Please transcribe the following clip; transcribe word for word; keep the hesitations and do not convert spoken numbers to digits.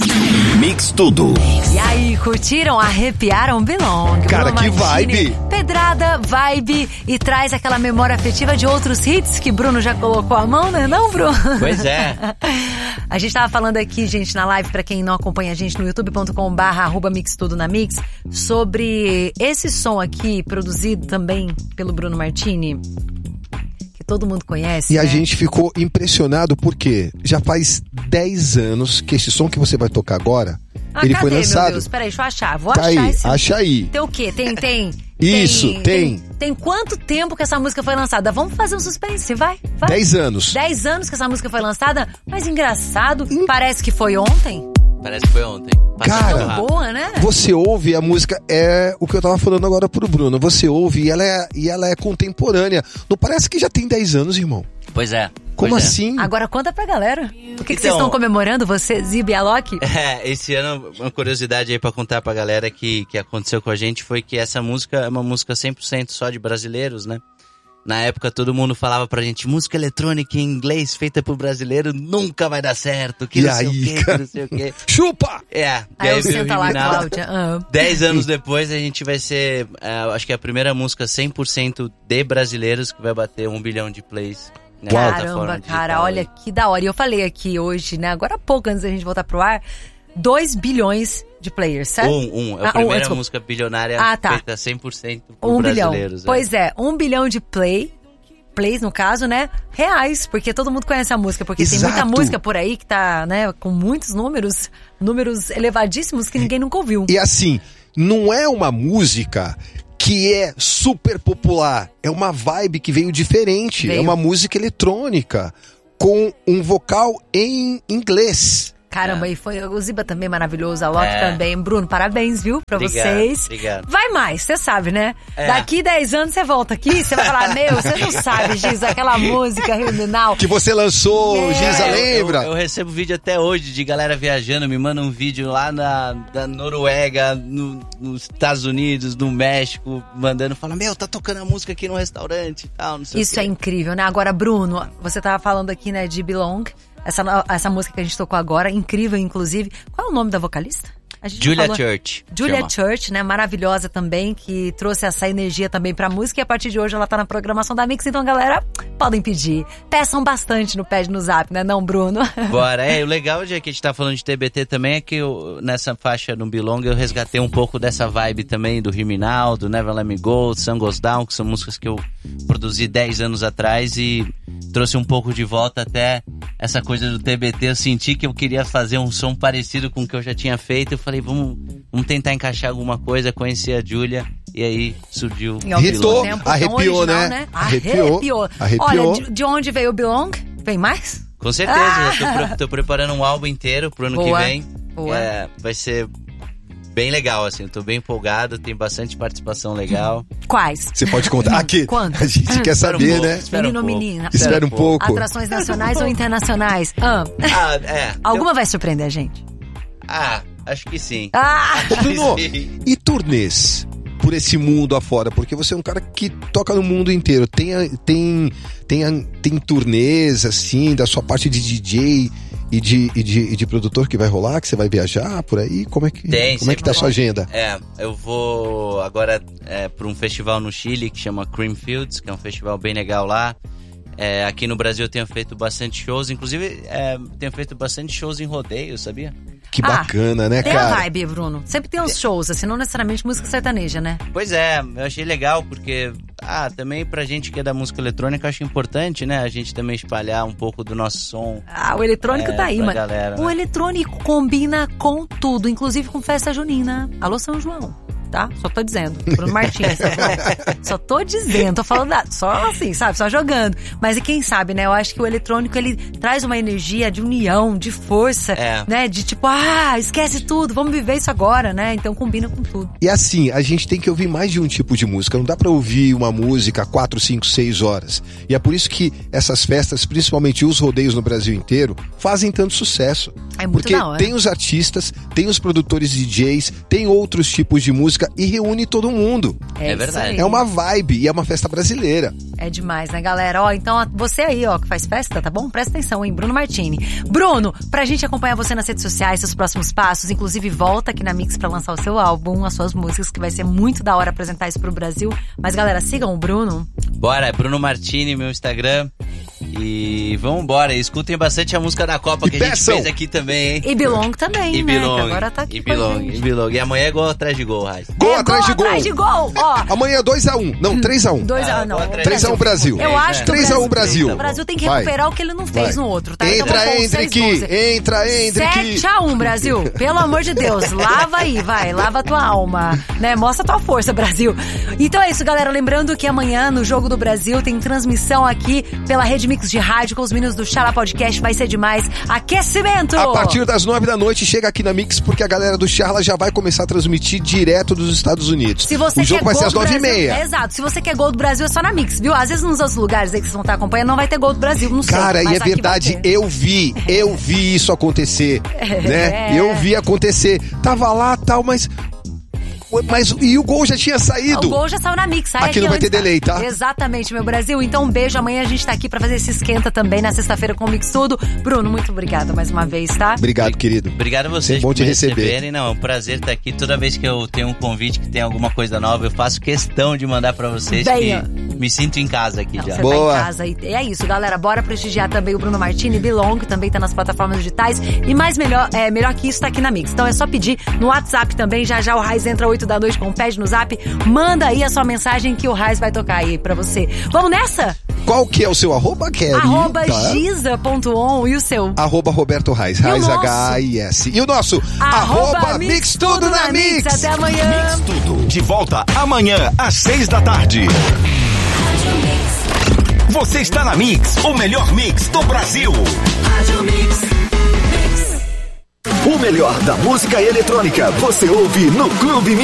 Mix Tudo. E aí, curtiram? Arrepiaram? Belong. Cara, Bruno que Martini, vibe. Pedrada, vibe e traz aquela memória afetiva de outros hits que Bruno já colocou a mão, né não, Bruno? Pois é. A gente tava falando aqui, gente, na live, pra quem não acompanha a gente no youtube ponto com barra arroba mix tudo na mix, sobre esse som aqui, produzido também pelo Bruno Martini, que todo mundo conhece, E né? a gente ficou impressionado porque já faz dez anos que esse som que você vai tocar agora, Ah, ele cadê, foi lançado. meu Deus? Peraí, deixa eu achar. Vou Tá achar aí, esse... acha aí. Tem o quê? Tem, tem... Isso, tem. tem. Tem quanto tempo que essa música foi lançada? Vamos fazer um suspense, vai? vai. dez anos. Dez anos que essa música foi lançada, mas engraçado, parece que foi ontem. Parece que foi ontem. Passou Cara, muito rápido. Boa, né? Você ouve a música, é o que eu tava falando agora pro Bruno. Você ouve e ela é, e ela é contemporânea. Não parece que já tem dez anos, irmão? Pois é. Como pois é. assim? Agora conta pra galera. O que, que Então- vocês estão comemorando, você, Zibi e Alok? É, esse ano, uma curiosidade aí pra contar pra galera que, que aconteceu com a gente foi que essa música é uma música cem por cento só de brasileiros, né? Na época todo mundo falava pra gente, música eletrônica em inglês feita por brasileiro nunca vai dar certo, que E não sei aí, o quê, que cara? não sei o quê. Chupa! É, Aí daí eu veio o senta lá, Riminal. Cláudia. Ah. Dez anos depois a gente vai ser, é, acho que é a primeira música cem por cento de brasileiros que vai bater um bilhão de plays. na plataforma Caramba, digital cara, aí. olha que da hora. E eu falei aqui hoje, né, agora há pouco antes da gente voltar pro ar, dois bilhões de players, certo? Um, um. É a Ah, um, primeira desculpa. música bilionária Ah, tá. feita cem por cento por Um bilhão. brasileiros. é. Pois é, um bilhão de play, plays no caso, né? Reais, porque todo mundo conhece a música, porque tem muita Exato. música por aí que tá, né, com muitos números, números elevadíssimos que ninguém nunca ouviu. E assim, não é uma música que é super popular. É uma vibe que veio diferente. Veio. É uma música eletrônica com um vocal em inglês. Caramba, e foi o Ziba também maravilhoso, a Loki É. também. Bruno, parabéns, viu, pra Obrigado, vocês. obrigado. Vai mais, você sabe, né? É. Daqui dez anos você volta aqui, você vai falar, meu, você não sabe, Giz, aquela música Riminal. Que você lançou, É. Giza, Eu- lembra? Eu, eu recebo vídeo até hoje de galera viajando, me manda um vídeo lá na, na Noruega, no- nos Estados Unidos, no México, mandando, fala, meu, tá tocando a música aqui no restaurante e tal, não sei Isso o é quê. incrível, né? Agora, Bruno, você tava falando aqui, né, de Belong, essa, no- essa música que a gente tocou agora, incrível, inclusive. Qual é o nome da vocalista? A gente Julia falou- Church. Julia chama. Church, né, maravilhosa também, que trouxe essa energia também pra música, e a partir de hoje ela tá na programação da Mix, então galera, podem pedir. Peçam bastante no Pede no Zap, né, não, Bruno? Bora, é, o legal já que a gente tá falando de T B T também é que eu, nessa faixa no Belong eu resgatei um pouco dessa vibe também do Riminal, do Never Let Me Go, do Sun Goes Down, que são músicas que eu produzi dez anos atrás e trouxe um pouco de volta até essa coisa do T B T. Eu senti que eu queria fazer um som parecido com o que eu já tinha feito, eu falei, vamos, vamos tentar encaixar alguma coisa, conheci a Julia e aí surgiu E ao mesmo Irritou, tempo, tão arrepiou, original, né? Arrepiou. Arrepiou, arrepiou. Olha, de, de onde veio o Belong? Vem mais? Com certeza, Ah! eu tô, pre- tô preparando um álbum inteiro pro ano Boa, que vem. boa. É, vai ser bem legal, assim, eu tô bem empolgado, tem bastante participação legal. Quais? Você pode contar. Aqui, Quanto? a gente quer Espera um saber, pouco, né? espera Menino um ou pouco. menina? Espera um pouco. Atrações nacionais ou internacionais? Ah, Ah, é. alguma vai surpreender a gente? Ah, acho que sim. Ah! Ô, Bruno, Sim. e turnês por esse mundo afora? Porque você é um cara que toca no mundo inteiro. Tem, a- tem, tem, a- tem turnês, assim, da sua parte de D J e de, e de, e de produtor que vai rolar, que você vai viajar por aí? Como é que, Tem, como é que tá a sua agenda? É, eu vou agora é, para um festival no Chile que chama Creamfields, que é um festival bem legal lá. É, aqui no Brasil eu tenho feito bastante shows, inclusive é, tenho feito bastante shows em rodeio, sabia? Que Ah, bacana, né, Tem cara? a vibe, Bruno. Sempre tem uns shows, assim, não necessariamente música sertaneja, né? Pois é, eu achei legal porque, ah, também pra gente que é da música eletrônica, eu acho importante, né, a gente também espalhar um pouco do nosso som. Ah, o eletrônico É, tá aí, pra mano. galera, O né? eletrônico combina com tudo, inclusive com festa junina. Alô, São João, tá? Só tô dizendo. Bruno Martins, tá falando. Só tô dizendo, tô falando da, só assim, sabe? Só jogando. Mas e quem sabe, né? Eu acho que o eletrônico, ele traz uma energia de união, de força, É. né? De tipo, ah, esquece tudo, vamos viver isso agora, né? Então combina com tudo. E assim, a gente tem que ouvir mais de um tipo de música. Não dá pra ouvir uma música quatro, cinco, seis horas. E é por isso que essas festas, principalmente os rodeios no Brasil inteiro, fazem tanto sucesso. É muito Porque da hora. tem os artistas, tem os produtores D Js, tem outros tipos de música música e reúne todo mundo. É verdade. É uma vibe e é uma festa brasileira. É demais, né, galera? Ó, então você aí, ó, que faz festa, tá bom? Presta atenção, hein? Bruno Martini. Bruno, pra gente acompanhar você nas redes sociais, seus próximos passos, inclusive volta aqui na Mix pra lançar o seu álbum, as suas músicas, que vai ser muito da hora apresentar isso pro Brasil. Mas, galera, sigam o Bruno. Bora, é Bruno Martini, meu Instagram. E vamos embora, escutem bastante a música da Copa E que peçam. a gente fez aqui também, hein? E Belong também, E né? Belong, Que agora tá aqui e com a Belong, gente. e Belong. E amanhã é gol atrás de gol, Raiz. Gol É, atrás de gol. atrás de gol, ó. Amanhã dois a um. Não, três a um. dois a um, Ah, não. gol atrás três a um Brasil. Eu acho que o três a um Brasil. O Brasil tem que Vai. recuperar o que ele não fez Vai. no outro, tá? Então Entra, vamos pôr Hendrick. seis gols. Entra, Hendrick. sete a um, Brasil. Pelo amor de Deus. Lava aí, vai. Lava a tua alma. Né? Mostra a tua força, Brasil. Então é isso, galera. Lembrando que amanhã, no Jogo do Brasil, tem transmissão aqui pela Rede Mix de Rádio com os meninos do Chala Podcast. Vai ser demais. Aquecimento! A partir das nove da noite, chega aqui na Mix, porque a galera do Charla já vai começar a transmitir direto dos Estados Unidos. Se você o jogo quer vai ser gol às do nove e Brasil- meia. É, exato. Se você quer gol do Brasil, é só na Mix, viu? Às vezes nos outros lugares aí que vocês vão estar acompanhando, não vai ter gol do Brasil, não sei. Cara, mas e é aqui vai verdade, ter. eu vi, eu vi isso acontecer, né? É. Eu vi acontecer. Tava lá, tal, mas... Mas e o gol já tinha saído. O gol já saiu na Mix. Sai Aqui não vai antes, ter delay, tá? Exatamente, meu Brasil. Então, um beijo. Amanhã a gente tá aqui pra fazer esse esquenta também na sexta-feira com o Mix Tudo. Bruno, muito obrigada mais uma vez, tá? Obrigado, querido. Obrigado a vocês Sempre bom por te me receber. receberem. Não, é um prazer estar aqui. Toda vez que eu tenho um convite, que tem alguma coisa nova, eu faço questão de mandar pra vocês, Venha. que me sinto em casa aqui Não, já. você Boa. tá em casa. E é isso, galera. Bora prestigiar também o Bruno Martini. Belong também tá nas plataformas digitais. E mais melhor, é, melhor que isso, tá aqui na Mix. Então é só pedir no WhatsApp também. Já já o Raiz entra oito da noite com o Pede no Zap. Manda aí a sua mensagem que o Raiz vai tocar aí pra você. Vamos nessa? Qual que é o seu arroba, Kelly? Arroba Tá? giza ponto on e o seu? Arroba Roberto Raiz, o Raiz nosso? H I S. E o nosso? Arroba Mix Tudo na Mix. Até amanhã. Mix Tudo. De volta amanhã às seis da tarde. Você está na Mix, o melhor mix do Brasil. O melhor da música eletrônica você ouve no Clube Mix.